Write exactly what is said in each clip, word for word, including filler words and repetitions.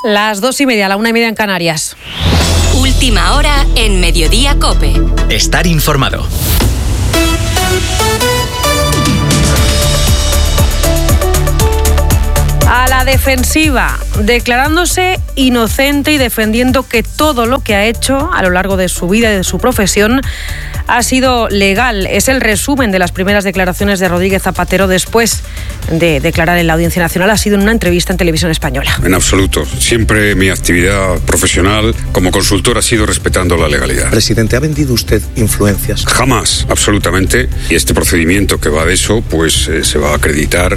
Las dos y media, la una y media en Canarias. Última hora en Mediodía COPE. Estar informado. A la defensiva, declarándose inocente y defendiendo que todo lo que ha hecho a lo largo de su vida y de su profesión ha sido legal. Es el resumen de las primeras declaraciones de Rodríguez Zapatero después de declarar en la Audiencia Nacional. Ha sido en una entrevista en Televisión Española. En absoluto. Siempre mi actividad profesional como consultor ha sido respetando la legalidad. Presidente, ¿ha vendido usted influencias? Jamás, absolutamente. Y este procedimiento que va de eso, pues eh, se va a acreditar.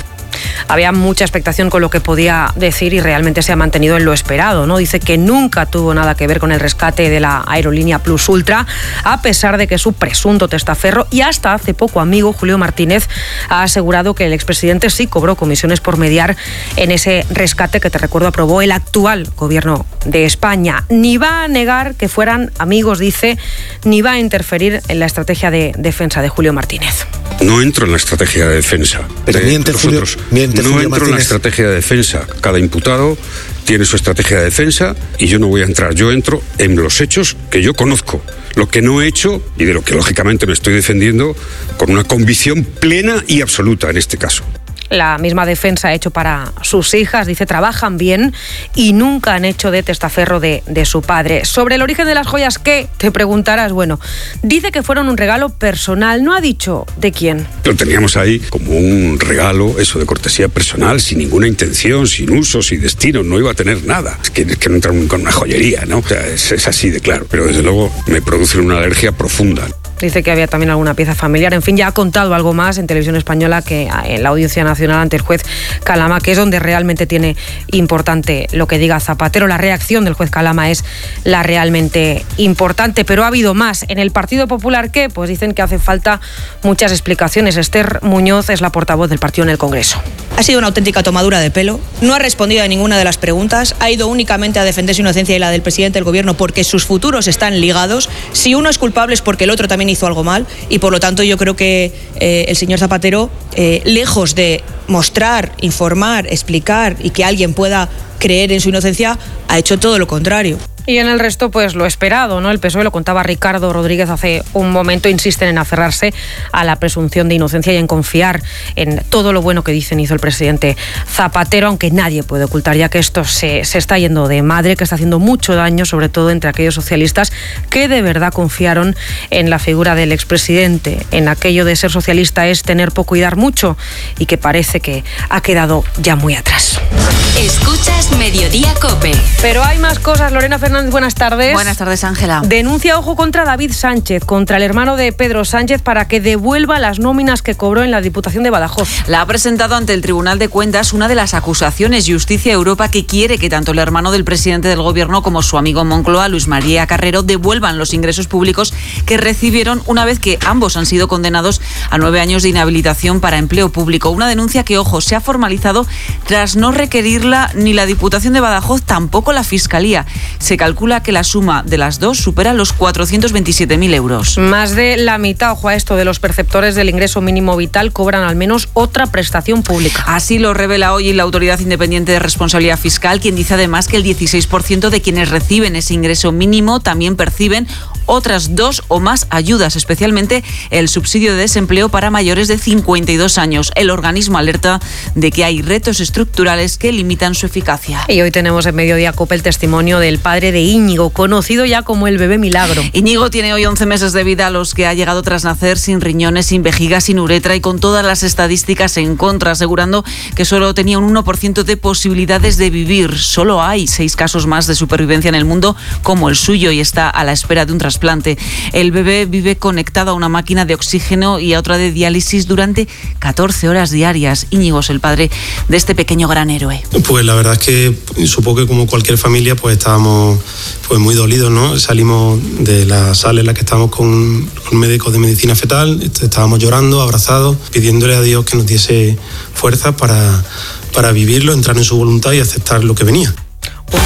Había mucha expectación con lo que podía decir y realmente se ha mantenido en lo esperado, ¿no? Dice que nunca tuvo nada que ver con el rescate de la aerolínea Plus Ultra, a pesar de que su presunto testaferro y hasta hace poco amigo Julio Martínez ha asegurado que el expresidente sí cobró comisiones por mediar en ese rescate que, te recuerdo, aprobó el actual gobierno de España. Ni va a negar que fueran amigos, dice, ni va a interferir en la estrategia de defensa de Julio Martínez. No entro en la estrategia de defensa. Pero de miente Julio, miente no Julio entro Martínez. en la estrategia de defensa. Cada imputado tiene su estrategia de defensa y yo no voy a entrar. Yo entro en los hechos que yo conozco, lo que no he hecho y de lo que lógicamente me estoy defendiendo con una convicción plena y absoluta en este caso. La misma defensa ha hecho para sus hijas, dice, trabajan bien y nunca han hecho de testaferro de, de su padre. Sobre el origen de las joyas, ¿qué? Te preguntarás. Bueno, dice que fueron un regalo personal, no ha dicho de quién. Lo teníamos ahí como un regalo, eso de cortesía personal, sin ninguna intención, sin uso, sin destino, no iba a tener nada. Es que, es que no entra con una joyería, ¿no? O sea, es, es así de claro, pero desde luego me produce una alergia profunda. Dice que había también alguna pieza familiar. En fin, ya ha contado algo más en Televisión Española que en la Audiencia Nacional ante el juez Calama, que es donde realmente tiene importante lo que diga Zapatero. La reacción del juez Calama es la realmente importante, pero ha habido más. En el Partido Popular, ¿qué? Pues dicen que hace falta muchas explicaciones. Esther Muñoz es la portavoz del partido en el Congreso. Ha sido una auténtica tomadura de pelo. No ha respondido a ninguna de las preguntas. Ha ido únicamente a defender su inocencia y la del presidente del Gobierno porque sus futuros están ligados. Si uno es culpable es porque el otro también hizo algo mal y por lo tanto yo creo que eh, el señor Zapatero, eh, lejos de mostrar, informar, explicar y que alguien pueda creer en su inocencia, ha hecho todo lo contrario. Y en el resto, pues lo esperado, ¿no? El P S O E, lo contaba Ricardo Rodríguez hace un momento, insisten en aferrarse a la presunción de inocencia y en confiar en todo lo bueno que dicen hizo el presidente Zapatero, aunque nadie puede ocultar ya que esto se, se está yendo de madre, que está haciendo mucho daño, sobre todo entre aquellos socialistas que de verdad confiaron en la figura del expresidente, en aquello de ser socialista es tener poco y dar mucho, y que parece que ha quedado ya muy atrás. Escuchas Mediodía COPE. Pero hay más cosas. Lorena Fernández, buenas tardes. Buenas tardes, Ángela. Denuncia, ojo, contra David Sánchez, contra el hermano de Pedro Sánchez, para que devuelva las nóminas que cobró en la Diputación de Badajoz. La ha presentado ante el Tribunal de Cuentas una de las acusaciones Justicia Europa, que quiere que tanto el hermano del presidente del Gobierno como su amigo en Moncloa, Luis María Carrero, devuelvan los ingresos públicos que recibieron una vez que ambos han sido condenados a nueve años de inhabilitación para empleo público. Una denuncia que, ojo, se ha formalizado tras no requerirla ni la Diputación de Badajoz, tampoco la Fiscalía. Se calcula que la suma de las dos supera los cuatrocientos veintisiete mil euros. Más de la mitad, ojo a esto, de los perceptores del ingreso mínimo vital cobran al menos otra prestación pública. Así lo revela hoy la Autoridad Independiente de Responsabilidad Fiscal, quien dice además que el dieciséis por ciento de quienes reciben ese ingreso mínimo también perciben otras dos o más ayudas, especialmente el subsidio de desempleo para mayores de cincuenta y dos años. El organismo alerta de que hay retos estructurales que limitan su eficacia. Y hoy tenemos en Mediodía COPE el testimonio del padre de Íñigo, conocido ya como el bebé milagro. Íñigo tiene hoy once meses de vida, a los que ha llegado tras nacer sin riñones, sin vejiga, sin uretra y con todas las estadísticas en contra, asegurando que solo tenía un uno por ciento de posibilidades de vivir. Solo hay seis casos más de supervivencia en el mundo como el suyo y está a la espera de un trasplante. El bebé vive conectado a una máquina de oxígeno y a otra de diálisis durante catorce horas diarias. Íñigo es el padre de este pequeño gran héroe. Pues la verdad es que supongo que como cualquier familia pues estábamos pues muy dolidos, ¿no? Salimos de la sala en la que estábamos con, con médicos de medicina fetal, estábamos llorando, abrazados, pidiéndole a Dios que nos diese fuerzas para, para vivirlo, entrar en su voluntad y aceptar lo que venía. Un bebé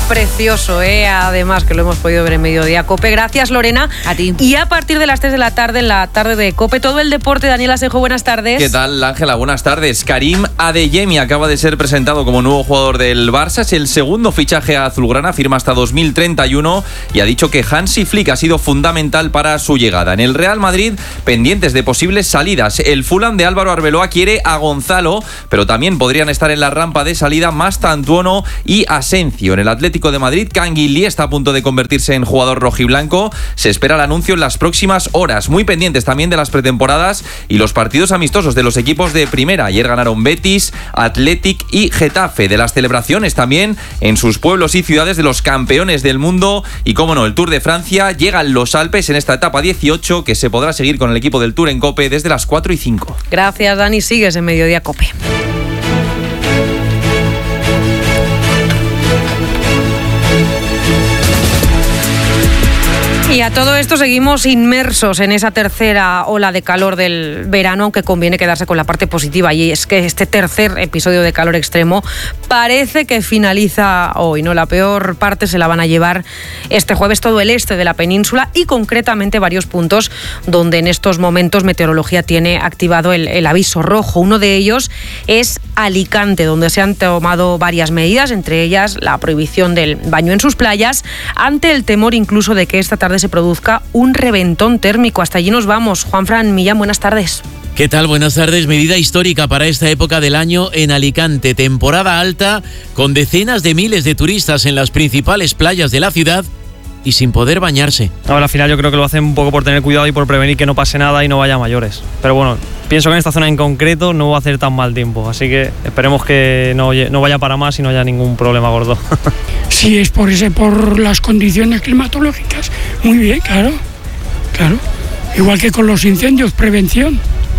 precioso, ¿eh? Además que lo hemos podido ver en Mediodía Cope. Gracias, Lorena. A ti. Y a partir de las tres de la tarde, en la tarde de Cope, todo el deporte. Daniel Asenjo, buenas tardes. ¿Qué tal, Ángela? Buenas tardes. Karim Adeyemi acaba de ser presentado como nuevo jugador del Barça. Es el segundo fichaje azulgrana, firma hasta dos mil treinta y uno y ha dicho que Hansi Flick ha sido fundamental para su llegada. En el Real Madrid, pendientes de posibles salidas. El Fulham de Álvaro Arbeloa quiere a Gonzalo, pero también podrían estar en la rampa de salida Mastantuono y Asencio. En el Atlético de Madrid, Canguilí está a punto de convertirse en jugador rojiblanco. Se espera el anuncio en las próximas horas. Muy pendientes también de las pretemporadas y los partidos amistosos de los equipos de primera. Ayer ganaron Betis, Athletic y Getafe. De las celebraciones también en sus pueblos y ciudades de los campeones del mundo. Y cómo no, el Tour de Francia. Llegan los Alpes en esta etapa dieciocho que se podrá seguir con el equipo del Tour en Cope desde las cuatro y cinco. Gracias, Dani. Sigues en Mediodía Cope. Y a todo esto seguimos inmersos en esa tercera ola de calor del verano, aunque conviene quedarse con la parte positiva, y es que este tercer episodio de calor extremo parece que finaliza hoy, ¿no? La peor parte se la van a llevar este jueves todo el este de la península y concretamente varios puntos donde en estos momentos Meteorología tiene activado el, el aviso rojo. Uno de ellos es Alicante, donde se han tomado varias medidas, entre ellas la prohibición del baño en sus playas, ante el temor incluso de que esta tarde se produzca un reventón térmico. Hasta allí nos vamos. Juanfran Millán, buenas tardes. ¿Qué tal? Buenas tardes. Medida histórica para esta época del año en Alicante. Temporada alta con decenas de miles de turistas en las principales playas de la ciudad y sin poder bañarse. Ahora al final yo creo que lo hacen un poco por tener cuidado y por prevenir que no pase nada y no vaya a mayores. Pero bueno, pienso que en esta zona en concreto no va a hacer tan mal tiempo, así que esperemos que no, no vaya para más y no haya ningún problema gordo. Si es por ese, por las condiciones climatológicas, muy bien, claro, claro. Igual que con los incendios, prevención.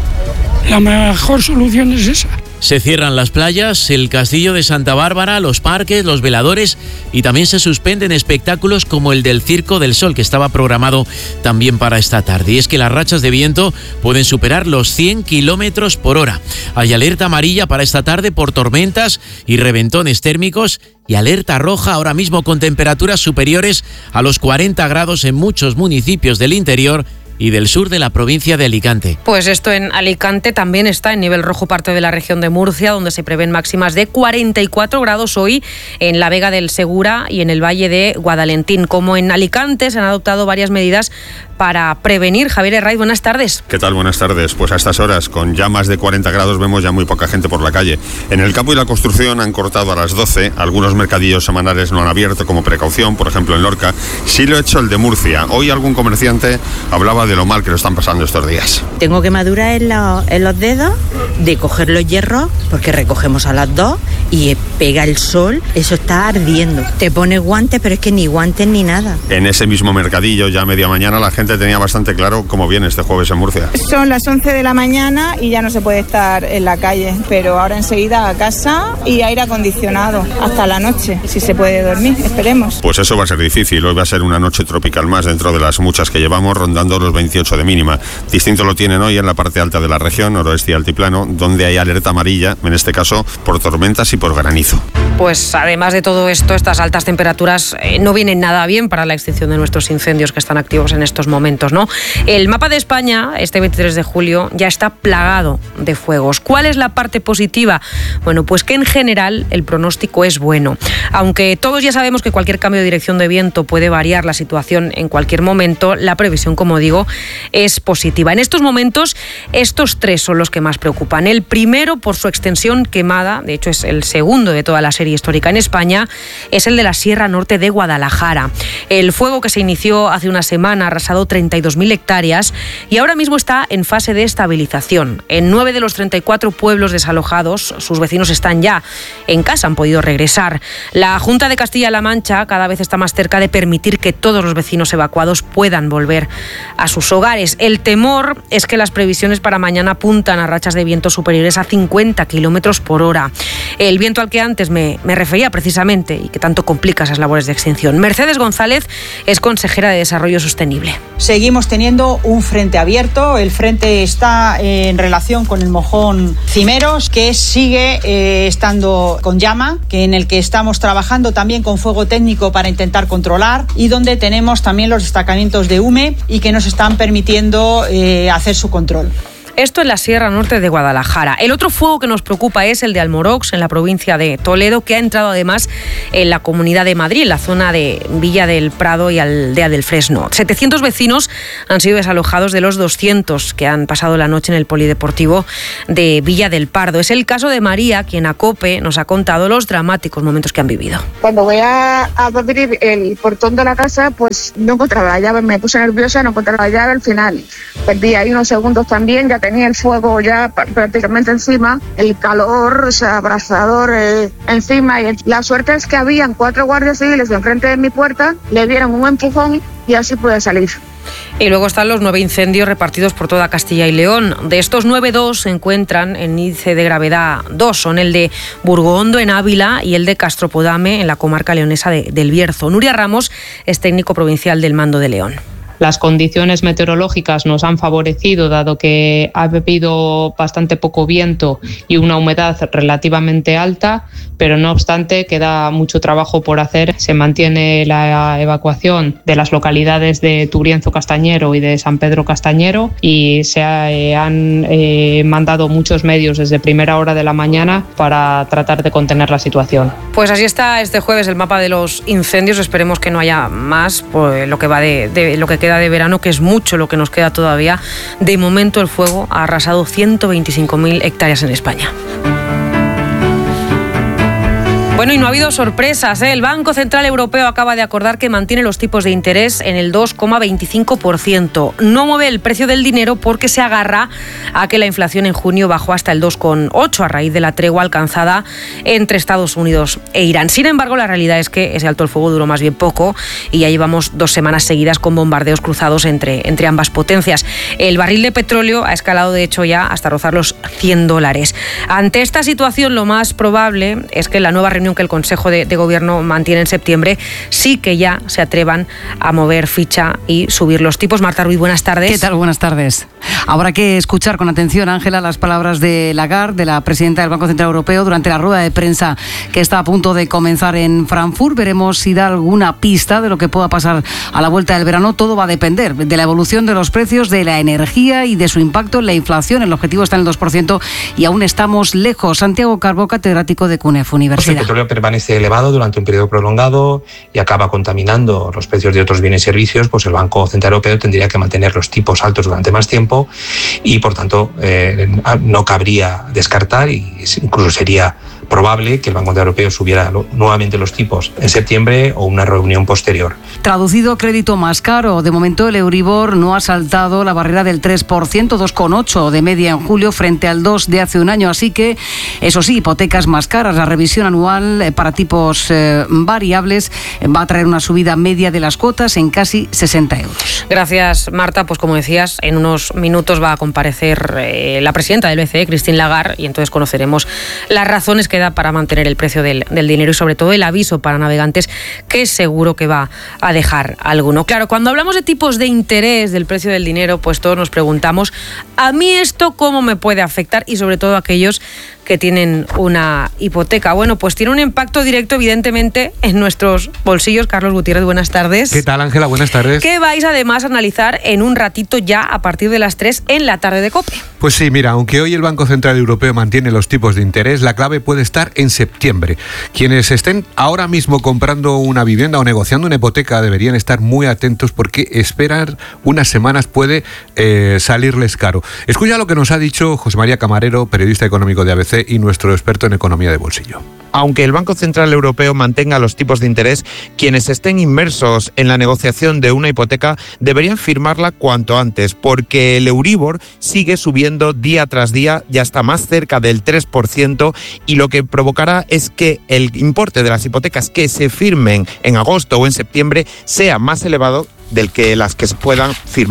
La mejor solución es esa. Se cierran las playas, el castillo de Santa Bárbara, los parques, los veladores y también se suspenden espectáculos como el del Circo del Sol, que estaba programado también para esta tarde. Y es que las rachas de viento pueden superar los cien kilómetros por hora. Hay alerta amarilla para esta tarde por tormentas y reventones térmicos y alerta roja ahora mismo con temperaturas superiores a los cuarenta grados en muchos municipios del interior y del sur de la provincia de Alicante. Pues esto en Alicante también está en nivel rojo parte de la región de Murcia, donde se prevén máximas de cuarenta y cuatro grados hoy en la Vega del Segura y en el Valle de Guadalentín. Como en Alicante se han adoptado varias medidas para prevenir. Javier Herraiz, buenas tardes. ¿Qué tal? Buenas tardes. Pues a estas horas, con ya más de cuarenta grados, vemos ya muy poca gente por la calle. En el campo y la construcción han cortado a las doce. Algunos mercadillos semanales no han abierto como precaución, por ejemplo en Lorca. Sí lo ha hecho el de Murcia. Hoy algún comerciante hablaba de lo mal que lo están pasando estos días. Tengo quemaduras en, la, en los dedos de coger los hierros, porque recogemos a las dos y pega el sol, eso está ardiendo. Te pones guantes, pero es que ni guantes ni nada. En ese mismo mercadillo, ya a media mañana, la gente tenía bastante claro cómo viene este jueves en Murcia. Son las once de la mañana y ya no se puede estar en la calle, pero ahora enseguida a casa y aire acondicionado hasta la noche, si se puede dormir, esperemos. Pues eso va a ser difícil. Hoy va a ser una noche tropical más dentro de las muchas que llevamos, rondando los veintiocho de mínima. Distinto lo tienen hoy en la parte alta de la región, noroeste y altiplano, donde hay alerta amarilla, en este caso por tormentas y por granizo. Pues además de todo esto, estas altas temperaturas eh, no vienen nada bien para la extinción de nuestros incendios que están activos en estos momentos, ¿no? El mapa de España, este veintitrés de julio, ya está plagado de fuegos. ¿Cuál es la parte positiva? Bueno, pues que en general el pronóstico es bueno. Aunque todos ya sabemos que cualquier cambio de dirección de viento puede variar la situación en cualquier momento, la previsión, como digo, es positiva. En estos momentos, estos tres son los que más preocupan. El primero, por su extensión quemada, de hecho es el segundo de toda la serie histórica en España, es el de la Sierra Norte de Guadalajara. El fuego, que se inició hace una semana, ha arrasado treinta y dos mil hectáreas y ahora mismo está en fase de estabilización. En nueve de los treinta y cuatro pueblos desalojados, sus vecinos están ya en casa, han podido regresar. La Junta de Castilla-La Mancha cada vez está más cerca de permitir que todos los vecinos evacuados puedan volver a sus sus hogares. El temor es que las previsiones para mañana apuntan a rachas de viento superiores a cincuenta kilómetros por hora. El viento al que antes me, me refería precisamente y que tanto complica esas labores de extinción. Mercedes González es consejera de Desarrollo Sostenible. Seguimos teniendo un frente abierto. El frente está en relación con el mojón Cimeros, que sigue eh, estando con llama, que en el que estamos trabajando también con fuego técnico para intentar controlar, y donde tenemos también los destacamientos de hume y que nos están permitiendo eh, hacer su control. Esto en la Sierra Norte de Guadalajara. El otro fuego que nos preocupa es el de Almorox, en la provincia de Toledo, que ha entrado además en la Comunidad de Madrid, en la zona de Villa del Prado y Aldea del Fresno. setecientos vecinos han sido desalojados de los doscientos que han pasado la noche en el polideportivo de Villa del Pardo. Es el caso de María, quien a COPE nos ha contado los dramáticos momentos que han vivido. Cuando voy a, a abrir el portón de la casa, pues no encontraba la llave, me puse nerviosa, no encontraba la llave. Al final perdí ahí unos segundos también, ya tenía el fuego ya prácticamente encima, el calor, o sea, abrasador eh, encima, y la suerte es que habían cuatro guardias civiles enfrente de mi puerta, le dieron un empujón y así pude salir. Y luego están los nueve incendios repartidos por toda Castilla y León. De estos nueve, dos se encuentran en índice de gravedad dos. Son el de Burgondo en Ávila y el de Castropodame en la comarca leonesa de, del Bierzo. Nuria Ramos es técnico provincial del Mando de León. Las condiciones meteorológicas nos han favorecido, dado que ha habido bastante poco viento y una humedad relativamente alta, pero no obstante queda mucho trabajo por hacer. Se mantiene la evacuación de las localidades de Turienzo Castañero y de San Pedro Castañero, y se ha, eh, han eh, mandado muchos medios desde primera hora de la mañana para tratar de contener la situación. Pues así está este jueves el mapa de los incendios. Esperemos que no haya más, pues, lo que va de, de lo que queda de verano, que es mucho lo que nos queda todavía. De momento el fuego ha arrasado ciento veinticinco mil hectáreas en España. Bueno, y no ha habido sorpresas, ¿eh? El Banco Central Europeo acaba de acordar que mantiene los tipos de interés en el dos coma veinticinco por ciento. No mueve el precio del dinero porque se agarra a que la inflación en junio bajó hasta el dos coma ocho por ciento a raíz de la tregua alcanzada entre Estados Unidos e Irán. Sin embargo, la realidad es que ese alto el fuego duró más bien poco y ya llevamos dos semanas seguidas con bombardeos cruzados entre, entre ambas potencias. El barril de petróleo ha escalado, de hecho, ya hasta rozar los cien dólares. Ante esta situación, lo más probable es que la nueva reunión que el Consejo de, de Gobierno mantiene en septiembre sí que ya se atrevan a mover ficha y subir los tipos. Marta Ruiz, buenas tardes. ¿Qué tal? Buenas tardes. Habrá que escuchar con atención, Ángela, las palabras de Lagarde, de la presidenta del Banco Central Europeo, durante la rueda de prensa que está a punto de comenzar en Frankfurt. Veremos si da alguna pista de lo que pueda pasar a la vuelta del verano. Todo va a depender de la evolución de los precios de la energía y de su impacto en la inflación. El objetivo está en el dos por ciento y aún estamos lejos. Santiago Carbó, catedrático de CUNEF Universidad. El petróleo permanece elevado durante un periodo prolongado y acaba contaminando los precios de otros bienes y servicios, pues el Banco Central Europeo tendría que mantener los tipos altos durante más tiempo y, por tanto, eh, no cabría descartar, y incluso sería probable que el Banco Central Europeo subiera lo, nuevamente los tipos en septiembre o una reunión posterior. Traducido, crédito más caro. De momento el Euribor no ha saltado la barrera del tres por ciento, dos coma ocho de media en julio frente al dos de hace un año. Así que, eso sí, hipotecas más caras. La revisión anual para tipos eh, variables va a traer una subida media de las cuotas en casi sesenta euros. Gracias, Marta. Pues como decías, en unos minutos va a comparecer eh, la presidenta del B C E, Christine Lagarde, y entonces conoceremos las razones que da para mantener el precio del, del dinero y sobre todo el aviso para navegantes, que seguro que va a dejar alguno. Claro, cuando hablamos de tipos de interés del precio del dinero, pues todos nos preguntamos, ¿a mí esto cómo me puede afectar? Y sobre todo aquellos que tienen una hipoteca. Bueno, pues tiene un impacto directo, evidentemente, en nuestros bolsillos. Carlos Gutiérrez, buenas tardes. ¿Qué tal, Ángela? Buenas tardes. Que vais además a analizar en un ratito ya a partir de las tres en la tarde de COPE. Pues sí, mira, aunque hoy el Banco Central Europeo mantiene los tipos de interés, la clave puede estar en septiembre. Quienes estén ahora mismo comprando una vivienda o negociando una hipoteca deberían estar muy atentos porque esperar unas semanas puede eh, salirles caro. Escucha lo que nos ha dicho José María Camarero, periodista económico de A B C y nuestro experto en economía de bolsillo. Aunque el Banco Central Europeo mantenga los tipos de interés, quienes estén inmersos en la negociación de una hipoteca deberían firmarla cuanto antes, porque el Euribor sigue subiendo día tras día, ya está más cerca del tres por ciento, y lo que provocará es que el importe de las hipotecas que se firmen en agosto o en septiembre sea más elevado del que las que se puedan firmar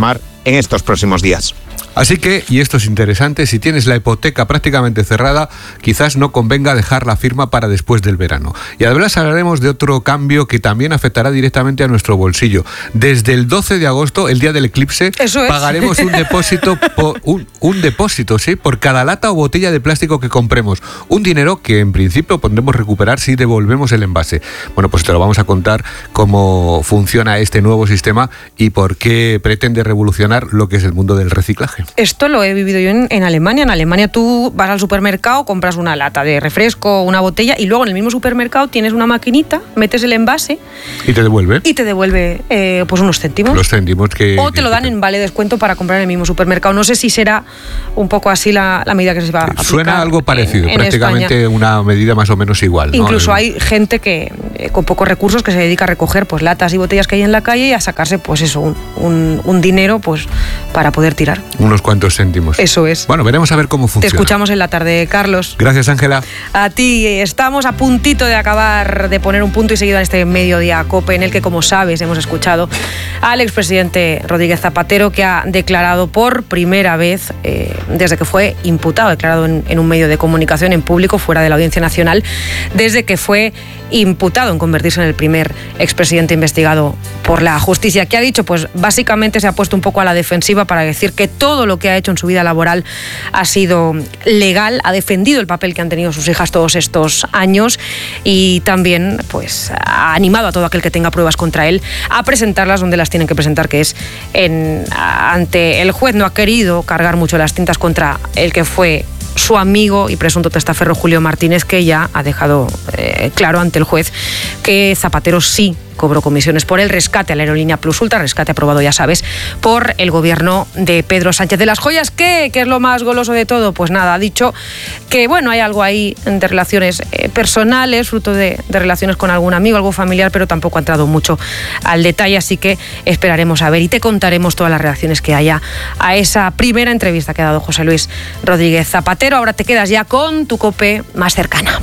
en estos próximos días. Así que, y esto es interesante, si tienes la hipoteca prácticamente cerrada, quizás no convenga dejar la firma para después del verano. Y además hablaremos de otro cambio que también afectará directamente a nuestro bolsillo. Desde el doce de agosto, el día del eclipse, Eso es. pagaremos un depósito, por, un, un depósito, sí, por cada lata o botella de plástico que compremos. Un dinero que en principio podremos recuperar si devolvemos el envase. Bueno, pues te lo vamos a contar cómo funciona este nuevo sistema y por qué pretende revolucionar lo que es el mundo del reciclaje. Esto lo he vivido yo en, en Alemania. En Alemania tú vas al supermercado, compras una lata de refresco, una botella, y luego en el mismo supermercado tienes una maquinita, metes el envase y te devuelve. Y te devuelve eh, pues unos céntimos. Los céntimos que... O te lo dan en vale descuento para comprar en el mismo supermercado. No sé si será un poco así la, la medida que se va a aplicar. Suena algo parecido, en, en prácticamente España. Una medida más o menos igual, ¿no? Incluso hay gente que eh, con pocos recursos que se dedica a recoger pues latas y botellas que hay en la calle y a sacarse pues eso, un, un, un dinero pues para poder tirar. Unos cuantos céntimos. Eso es. Bueno, veremos a ver cómo funciona. Te escuchamos en la tarde, Carlos. Gracias, Ángela. A ti. Estamos a puntito de acabar de poner un punto y seguido en este Mediodía COPE, en el que, como sabes, hemos escuchado al expresidente Rodríguez Zapatero, que ha declarado por primera vez eh, desde que fue imputado, declarado en, en un medio de comunicación en público fuera de la Audiencia Nacional, desde que fue imputado en convertirse en el primer expresidente investigado por la justicia. ¿Qué ha dicho? Pues básicamente se ha puesto un poco a la defensiva para decir que todo lo que ha hecho en su vida laboral ha sido legal, ha defendido el papel que han tenido sus hijas todos estos años y también pues ha animado a todo aquel que tenga pruebas contra él a presentarlas donde las tienen que presentar, que es en, ante el juez. No ha querido cargar mucho las tintas contra el que fue su amigo y presunto testaferro Julio Martínez, que ya ha dejado eh, claro ante el juez que Zapatero sí cobró comisiones por el rescate a la aerolínea Plus Ultra, rescate aprobado, ya sabes, por el gobierno de Pedro Sánchez. De las joyas, ¿qué? ¿Qué es lo más goloso de todo? Pues nada, ha dicho que bueno, hay algo ahí de relaciones eh, personales, fruto de, de relaciones con algún amigo, algo familiar, pero tampoco ha entrado mucho al detalle, así que esperaremos a ver y te contaremos todas las reacciones que haya a esa primera entrevista que ha dado José Luis Rodríguez Zapatero. Ahora te quedas ya con tu COPE más cercana.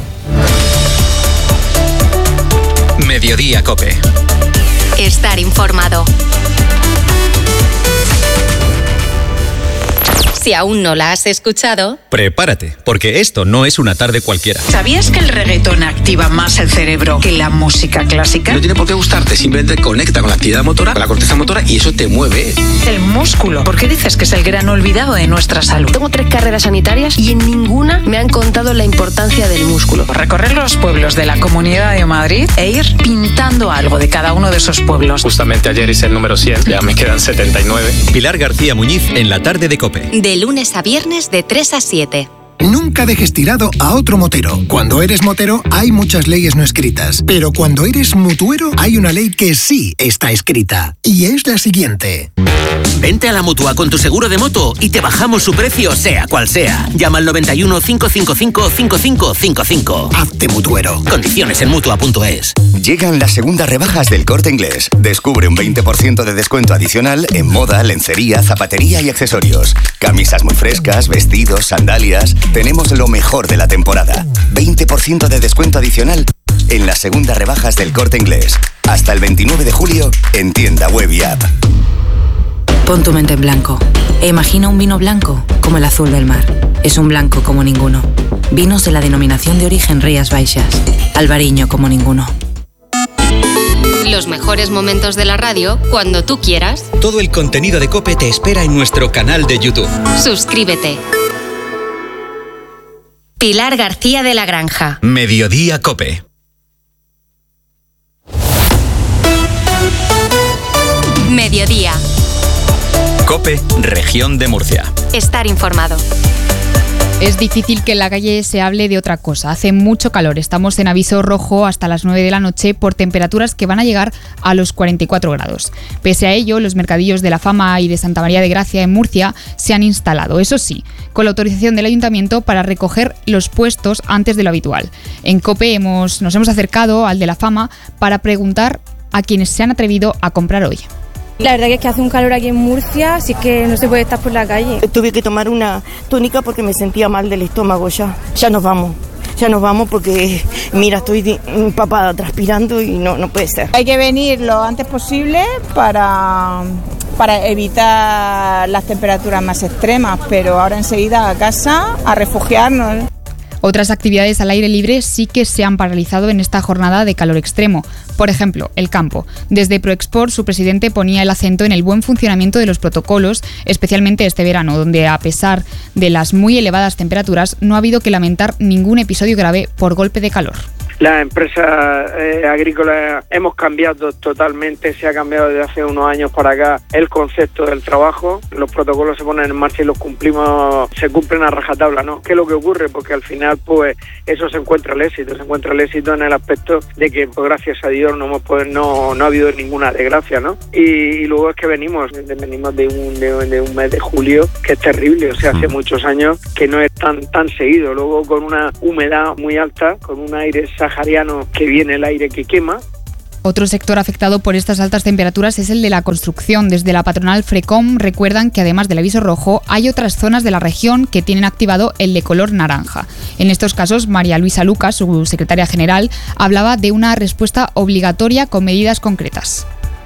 Mediodía COPE. Estar informado. Si aún no la has escuchado, prepárate, porque esto no es una tarde cualquiera. ¿Sabías que el reggaetón activa más el cerebro que la música clásica? No tiene por qué gustarte, simplemente conecta con la actividad motora, con la corteza motora, y eso te mueve. El músculo. ¿Por qué dices que es el gran olvidado de nuestra salud? Tengo tres carreras sanitarias y en ninguna me han contado la importancia del músculo. Recorrer los pueblos de la Comunidad de Madrid e ir pintando algo de cada uno de esos pueblos. Justamente ayer hice el número cien, ya me quedan setenta y nueve. Pilar García Muñiz en la tarde de COPE. De lunes a viernes de tres a siete. Nunca dejes tirado a otro motero. Cuando eres motero hay muchas leyes no escritas, pero cuando eres mutuero hay una ley que sí está escrita, y es la siguiente. Vente a la Mutua con tu seguro de moto y te bajamos su precio sea cual sea. Llama al noventa y uno, cinco cinco cinco, cinco cinco cinco cinco. Hazte mutuero. Condiciones en mutua punto es. Llegan las segundas rebajas del Corte Inglés. Descubre un veinte por ciento de descuento adicional en moda, lencería, zapatería y accesorios. Camisas muy frescas, vestidos, sandalias. Tenemos lo mejor de la temporada. veinte por ciento de descuento adicional en las segundas rebajas del Corte Inglés. Hasta el veintinueve de julio en tienda web y app. Pon tu mente en blanco e imagina un vino blanco como el azul del mar. Es un blanco como ninguno. Vinos de la denominación de origen Rías Baixas. Albariño como ninguno. Los mejores momentos de la radio cuando tú quieras. Todo el contenido de COPE te espera en nuestro canal de YouTube. Suscríbete. Pilar García de la Granja. Mediodía COPE. Mediodía. COPE, Región de Murcia. Estar informado. Es difícil que en la calle se hable de otra cosa. Hace mucho calor. Estamos en aviso rojo hasta las nueve de la noche por temperaturas que van a llegar a los cuarenta y cuatro grados. Pese a ello, los mercadillos de La Fama y de Santa María de Gracia en Murcia se han instalado, eso sí, con la autorización del ayuntamiento para recoger los puestos antes de lo habitual. En COPE hemos, nos hemos acercado al de La Fama para preguntar a quienes se han atrevido a comprar hoy. La verdad que es que hace un calor aquí en Murcia, así que no se puede estar por la calle. Tuve que tomar una tónica porque me sentía mal del estómago ya. Ya nos vamos, ya nos vamos porque, mira, estoy empapada, transpirando y no, no puede ser. Hay que venir lo antes posible para para evitar las temperaturas más extremas, pero ahora enseguida a casa a refugiarnos. Otras actividades al aire libre sí que se han paralizado en esta jornada de calor extremo. Por ejemplo, el campo. Desde Proexport, su presidente ponía el acento en el buen funcionamiento de los protocolos, especialmente este verano, donde a pesar de las muy elevadas temperaturas, no ha habido que lamentar ningún episodio grave por golpe de calor. Las empresas eh, agrícolas hemos cambiado totalmente, se ha cambiado desde hace unos años para acá el concepto del trabajo, los protocolos se ponen en marcha y los cumplimos, se cumplen a rajatabla, ¿no? ¿Qué es lo que ocurre? Porque al final pues eso se encuentra el éxito, se encuentra el éxito en el aspecto de que pues, gracias a Dios no hemos pues, no, no ha habido ninguna desgracia, ¿no? Y, y luego es que venimos, venimos de un, de, de un mes de julio que es terrible, o sea, hace muchos años que no es tan, tan seguido, luego con una humedad muy alta, con un aire sahariano que viene el aire que quema. Otro sector afectado por estas altas temperaturas es el de la construcción. Desde la patronal Frecom recuerdan que además del aviso rojo hay otras zonas de la región que tienen activado el de color naranja. En estos casos, María Luisa Lucas, su secretaria general, hablaba de una respuesta obligatoria con medidas concretas.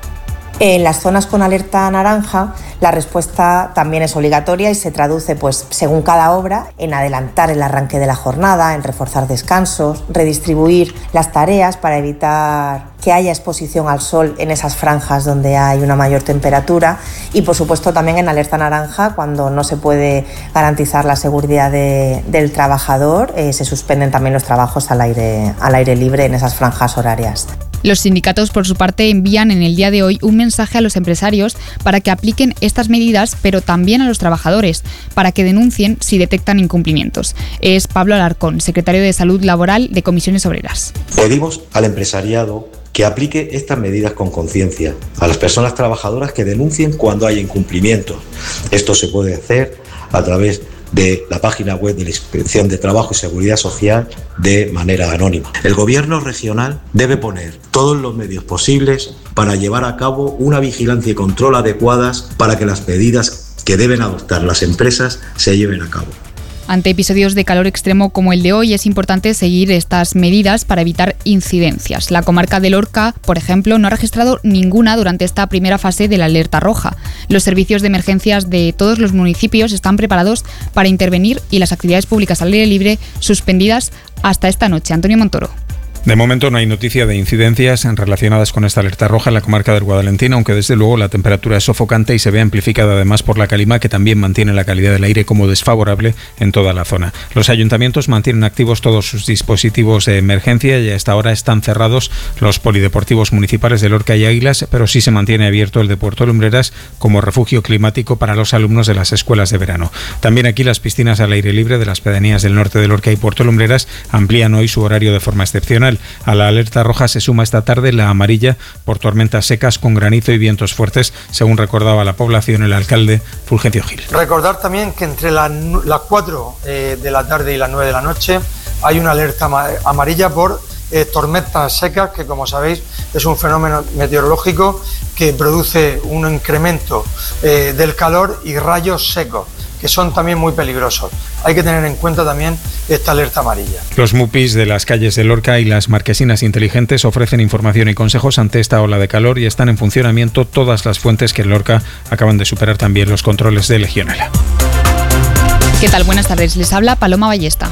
En las zonas con alerta naranja, la respuesta también es obligatoria y se traduce, pues, según cada obra, en adelantar el arranque de la jornada, en reforzar descansos, redistribuir las tareas para evitar que haya exposición al sol en esas franjas donde hay una mayor temperatura y, por supuesto, también en alerta naranja, cuando no se puede garantizar la seguridad de, del trabajador, eh, se suspenden también los trabajos al aire, al aire libre en esas franjas horarias. Los sindicatos, por su parte, envían en el día de hoy un mensaje a los empresarios para que apliquen estas medidas, pero también a los trabajadores, para que denuncien si detectan incumplimientos. Es Pablo Alarcón, secretario de Salud Laboral de Comisiones Obreras. Pedimos al empresariado que aplique estas medidas con conciencia, a las personas trabajadoras que denuncien cuando haya incumplimientos. Esto se puede hacer a través de la página web de la Inspección de Trabajo y Seguridad Social de manera anónima. El gobierno regional debe poner todos los medios posibles para llevar a cabo una vigilancia y control adecuadas para que las medidas que deben adoptar las empresas se lleven a cabo. Ante episodios de calor extremo como el de hoy, es importante seguir estas medidas para evitar incidencias. La comarca de Lorca, por ejemplo, no ha registrado ninguna durante esta primera fase de la alerta roja. Los servicios de emergencias de todos los municipios están preparados para intervenir y las actividades públicas al aire libre suspendidas hasta esta noche. Antonio Montoro. De momento no hay noticia de incidencias relacionadas con esta alerta roja en la comarca del Guadalentín, aunque desde luego la temperatura es sofocante y se ve amplificada además por la calima, que también mantiene la calidad del aire como desfavorable en toda la zona. Los ayuntamientos mantienen activos todos sus dispositivos de emergencia y hasta ahora están cerrados los polideportivos municipales de Lorca y Águilas, pero sí se mantiene abierto el de Puerto Lumbreras como refugio climático para los alumnos de las escuelas de verano. También aquí las piscinas al aire libre de las pedanías del norte de Lorca y Puerto Lumbreras amplían hoy su horario de forma excepcional. A la alerta roja se suma esta tarde la amarilla por tormentas secas con granizo y vientos fuertes, según recordaba la población el alcalde Fulgencio Gil. Recordar también que entre las la cuatro eh, de la tarde y las nueve de la noche hay una alerta amarilla por eh, tormentas secas, que como sabéis es un fenómeno meteorológico que produce un incremento eh, del calor y rayos secos, que son también muy peligrosos. Hay que tener en cuenta también esta alerta amarilla. Los MUPIs de las calles de Lorca y las marquesinas inteligentes ofrecen información y consejos ante esta ola de calor y están en funcionamiento todas las fuentes que en Lorca acaban de superar también los controles de Legionela. ¿Qué tal? Buenas tardes. Les habla Paloma Ballesta.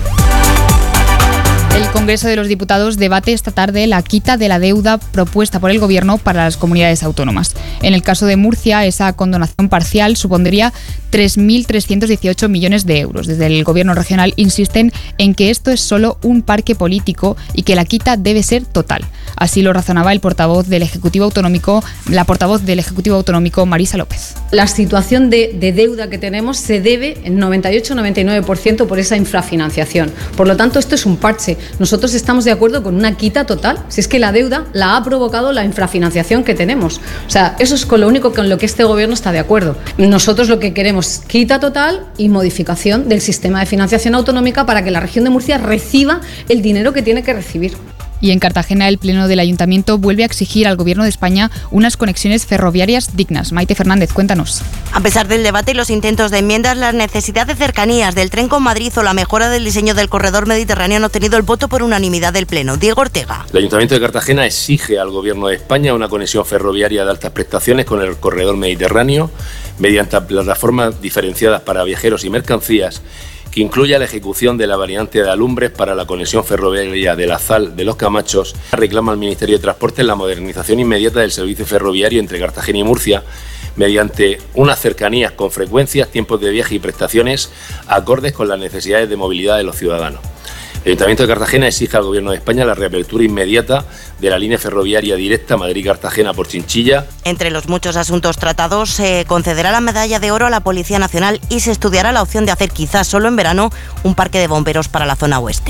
El Congreso de los Diputados debate esta tarde la quita de la deuda propuesta por el Gobierno para las comunidades autónomas. En el caso de Murcia, esa condonación parcial supondría tres mil trescientos dieciocho millones de euros. Desde el Gobierno regional insisten en que esto es solo un parque político y que la quita debe ser total. Así lo razonaba el portavoz del Ejecutivo Autonómico, la portavoz del Ejecutivo Autonómico, Marisa López. La situación de, de deuda que tenemos se debe en noventa y ocho a noventa y nueve por ciento por esa infrafinanciación. Por lo tanto, esto es un parche. Nosotros estamos de acuerdo con una quita total. Si es que la deuda la ha provocado la infrafinanciación que tenemos. O sea, eso es con lo único con lo que este Gobierno está de acuerdo. Nosotros lo que queremos es quita total y modificación del sistema de financiación autonómica para que la región de Murcia reciba el dinero que tiene que recibir. Y en Cartagena, el Pleno del Ayuntamiento vuelve a exigir al Gobierno de España unas conexiones ferroviarias dignas. Maite Fernández, cuéntanos. A pesar del debate y los intentos de enmiendas, la necesidad de cercanías del tren con Madrid o la mejora del diseño del corredor mediterráneo han obtenido el voto por unanimidad del Pleno. Diego Ortega. El Ayuntamiento de Cartagena exige al Gobierno de España una conexión ferroviaria de altas prestaciones con el corredor mediterráneo mediante plataformas diferenciadas para viajeros y mercancías, que incluya la ejecución de la variante de Alumbres para la conexión ferroviaria de la Zal de los Camachos. Reclama al Ministerio de Transportes la modernización inmediata del servicio ferroviario entre Cartagena y Murcia mediante unas cercanías con frecuencias, tiempos de viaje y prestaciones acordes con las necesidades de movilidad de los ciudadanos. El Ayuntamiento de Cartagena exige al Gobierno de España la reapertura inmediata de la línea ferroviaria directa Madrid-Cartagena por Chinchilla. Entre los muchos asuntos tratados, se concederá la medalla de oro a la Policía Nacional y se estudiará la opción de hacer, quizás solo en verano, un parque de bomberos para la zona oeste.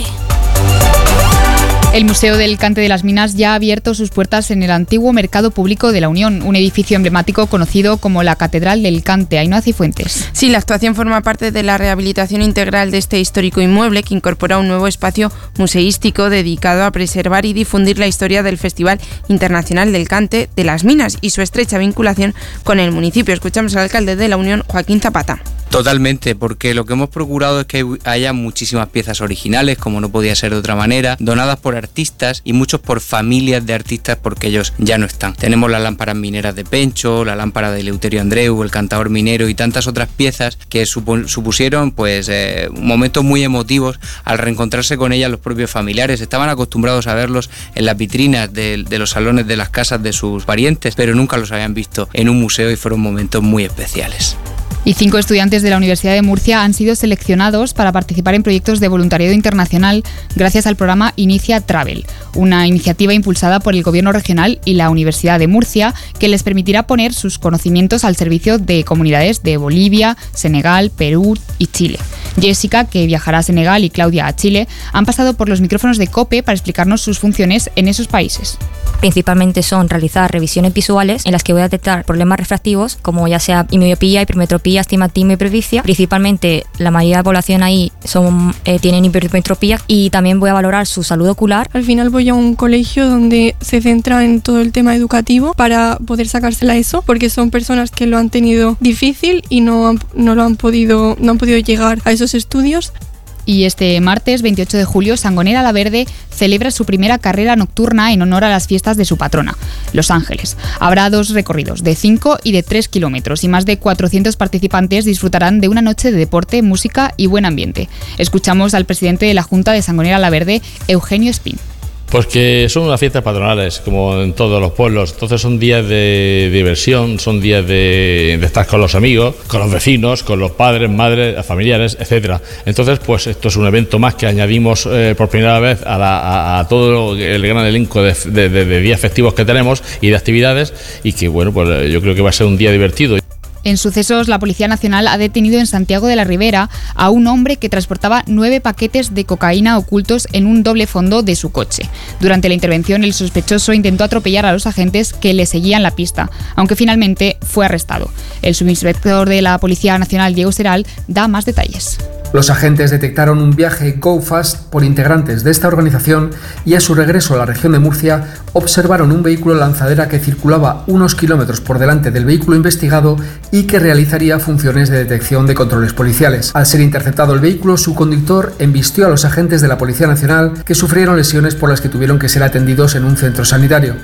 El Museo del Cante de las Minas ya ha abierto sus puertas en el antiguo Mercado Público de la Unión, un edificio emblemático conocido como la Catedral del Cante. Ainhoa Cifuentes. Sí, la actuación forma parte de la rehabilitación integral de este histórico inmueble, que incorpora un nuevo espacio museístico dedicado a preservar y difundir la historia del Festival Internacional del Cante de las Minas y su estrecha vinculación con el municipio. Escuchamos al alcalde de la Unión, Joaquín Zapata. Totalmente, porque lo que hemos procurado es que haya muchísimas piezas originales, como no podía ser de otra manera, donadas por artistas y muchos por familias de artistas, porque ellos ya no están. Tenemos las lámparas mineras de Pencho, la lámpara de Eleuterio Andreu, el cantador minero y tantas otras piezas que supusieron pues eh, momentos muy emotivos al reencontrarse con ellas los propios familiares. Estaban acostumbrados a verlos en las vitrinas de, de los salones de las casas de sus parientes, pero nunca los habían visto en un museo y fueron momentos muy especiales. Y cinco estudiantes de la Universidad de Murcia han sido seleccionados para participar en proyectos de voluntariado internacional gracias al programa Inicia Travel, una iniciativa impulsada por el Gobierno regional y la Universidad de Murcia que les permitirá poner sus conocimientos al servicio de comunidades de Bolivia, Senegal, Perú y Chile. Jessica, que viajará a Senegal, y Claudia a Chile, han pasado por los micrófonos de COPE para explicarnos sus funciones en esos países. Principalmente son realizar revisiones visuales en las que voy a detectar problemas refractivos como ya sea miopía, hipermetropía, astigmatismo y presbicia. Principalmente la mayoría de la población ahí son, eh, tienen hipermetropía, y también voy a valorar su salud ocular. Al final voy a un colegio donde se centra en todo el tema educativo para poder sacársela eso, porque son personas que lo han tenido difícil y no han, no lo han podido, no han podido llegar a esos estudios. Y este martes veintiocho de julio, Sangonera La Verde celebra su primera carrera nocturna en honor a las fiestas de su patrona, Los Ángeles. Habrá dos recorridos, de cinco y de tres kilómetros, y más de cuatrocientos participantes disfrutarán de una noche de deporte, música y buen ambiente. Escuchamos al presidente de la Junta de Sangonera La Verde, Eugenio Espín. Pues que son unas fiestas patronales, como en todos los pueblos. Entonces son días de diversión, son días de, de estar con los amigos, con los vecinos, con los padres, madres, familiares, etcétera. Entonces, pues esto es un evento más que añadimos eh, por primera vez a, la, a, a todo el gran elenco de, de, de, de días festivos que tenemos y de actividades, y que, bueno, pues yo creo que va a ser un día divertido. En sucesos, la Policía Nacional ha detenido en Santiago de la Ribera a un hombre que transportaba nueve paquetes de cocaína ocultos en un doble fondo de su coche. Durante la intervención, el sospechoso intentó atropellar a los agentes que le seguían la pista, aunque finalmente fue arrestado. El subinspector de la Policía Nacional, Diego Seral, da más detalles. Los agentes detectaron un viaje Go Fast por integrantes de esta organización y a su regreso a la región de Murcia observaron un vehículo lanzadera que circulaba unos kilómetros por delante del vehículo investigado y que realizaría funciones de detección de controles policiales. Al ser interceptado el vehículo, su conductor embistió a los agentes de la Policía Nacional, que sufrieron lesiones por las que tuvieron que ser atendidos en un centro sanitario.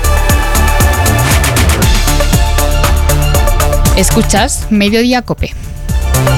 Escuchas Mediodía COPE.